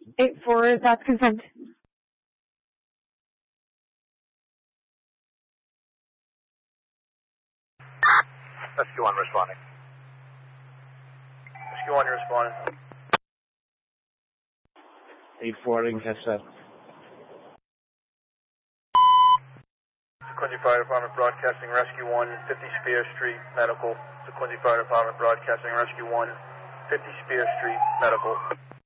8-4, that's confirmed. Rescue 1 responding. Rescue 1, you're responding. 8-4, I didn't catch that. Sequoia Fire Department broadcasting Rescue 1, 50 Spear Street, Medical. Sequoia Fire Department broadcasting Rescue 1, 50 Spear Street, Medical.